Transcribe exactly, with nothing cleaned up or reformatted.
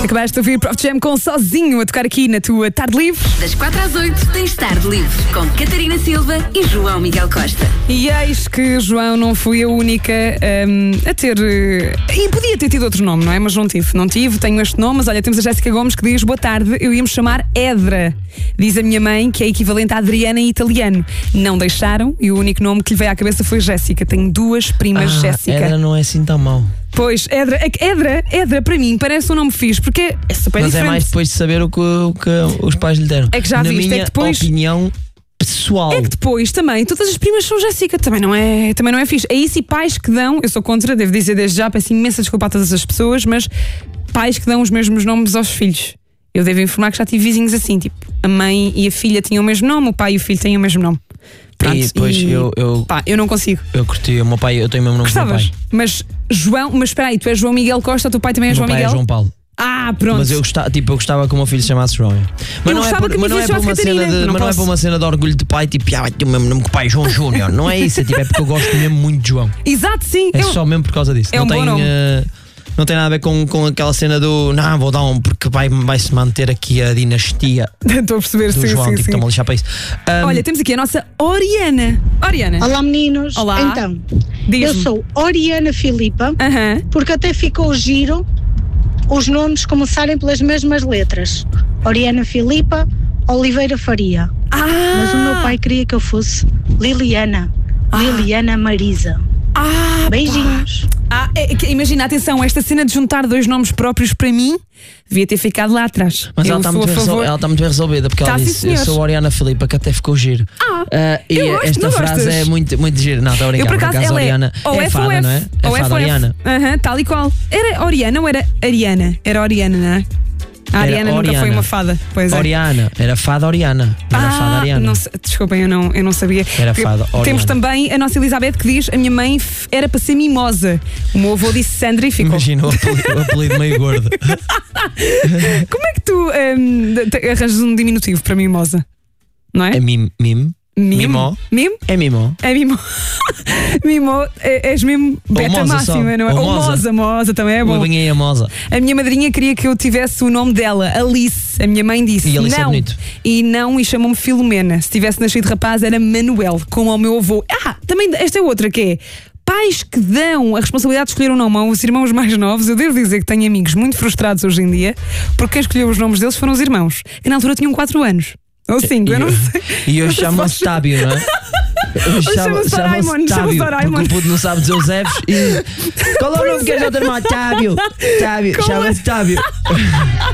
Acabaste de ouvir Prof Jam com Sozinho a tocar aqui na tua Tarde Livre. Das quatro às oito tens Tarde Livre com Catarina Silva e João Miguel Costa. E eis que, João, não fui a única um, a ter... Uh, e podia ter tido outro nome, não é? Mas não tive. Não tive, tenho este nome, mas olha, temos a Jéssica Gomes que diz: boa tarde, eu ia-me chamar Edra. Diz a minha mãe que é equivalente a Adriana em italiano. Não deixaram e o único nome que lhe veio à cabeça foi Jéssica. Tenho duas primas ah, Jéssica. Edra não é assim tão mau. Pois, Edra, Edra, Edra para mim parece um nome fixe, porque é super Mas diferente. é mais depois de saber o que, o que os pais lhe deram. É que já Na viste, minha é que depois... opinião pessoal. É que depois também, todas as primas são Jéssica, também não é, também não é fixe. É isso, e pais que dão, eu sou contra, devo dizer desde já, peço imensa desculpa a todas as pessoas, mas pais que dão os mesmos nomes aos filhos. Eu devo informar que já tive vizinhos assim, tipo, a mãe e a filha tinham o mesmo nome, o pai e o filho têm o mesmo nome. Pronto, e depois e, eu, eu, pá, eu não consigo. Eu curti, o meu pai, eu tenho o mesmo nome que o meu pai. Mas João, mas espera aí, tu és João Miguel Costa, o teu pai também é o João meu pai Miguel? é João Paulo. Ah, pronto. Mas eu gostava, tipo, eu gostava que o meu filho se chamasse João. Mas eu não é por, mas não é por uma Catarina, cena de, não mas não é por uma cena de orgulho de pai, tipo, ah, vai ter o mesmo nome que o pai, João Júnior. Não é isso, é, tipo, é porque eu gosto mesmo muito de João. Exato, sim. É eu... só mesmo por causa disso. É não um tem, bom nome. Uh, não tem nada a ver com, com aquela cena do não, vou dar um porque vai, vai se manter aqui a dinastia. Estou a perceber, do sim, João, sim, tipo, sim. estão a lixar para isso. Um, Olha, temos aqui a nossa Oriana. Oriana. Olá, meninos. Olá. Então, Diz-me. eu sou Oriana Filipa, Aham. porque até ficou giro os nomes começarem pelas mesmas letras. Oriana Filipa, Oliveira Faria. Ah, Mas o meu pai queria que eu fosse Liliana. Ah. Liliana Marisa. ah, Beijinhos. Ah, é, que, imagina, atenção, esta cena de juntar dois nomes próprios para mim devia ter ficado lá atrás. Mas eu ela está sou muito, a bem favor. resol- ela está muito bem resolvida, porque Tá, ela sim, disse: eu senhores. sou a Oriana Filipa, que até ficou giro. Ah, Uh, e eu gosto, esta não frase gostas? é muito, muito giro. Não, está a brincar. Eu, por acaso, ela Oriana é ou é F fada, ou F, não é? É ou F fada ou F. Oriana. Aham, tal e qual. Era Oriana ou era Ariana? Era Oriana, não é? A Era Ariana nunca foi Oriana. uma fada. Pois é. Oriana, era fada Oriana. Não era fada Ah, Ariana. não sei- desculpem, eu não, eu não sabia. Era Porque fada Oriana. Temos também a nossa Elizabeth que diz: a minha mãe f- era para ser mimosa. O meu avô disse Sandra e ficou. Imagina o apelido, o apelido meio gordo. Como é que tu hum, te- arranjas um diminutivo para mimosa? Não é? É mim, mim. Mimo? Mimo? Mimo? É mimo. É mimo. Mimo, é- és mesmo beta moza máxima, só. não é? Ou Ou moza. moza, moza também é bom. Eu ganhei a moza. A minha madrinha queria que eu tivesse o nome dela, Alice. A minha mãe disse E Alice é não. bonito. E não, e chamou-me Filomena. Se tivesse nascido rapaz, era Manuel, como ao meu avô. Ah, também esta é outra que é: pais que dão a responsabilidade de escolher um nome aos irmãos mais novos. Eu devo dizer que tenho amigos muito frustrados hoje em dia, porque quem escolheu os nomes deles foram os irmãos, que na altura tinham quatro anos. Ou cinco, eu não sei. E hoje chamam-se Tábio, não é? Hoje chama-se Doraemon, chama-se Doraemon. Porque o puto não sabe dizer os Fs e. Qual é o nome que és o teu irmão? Tábio. Tábio. Como Chama-se Tábio.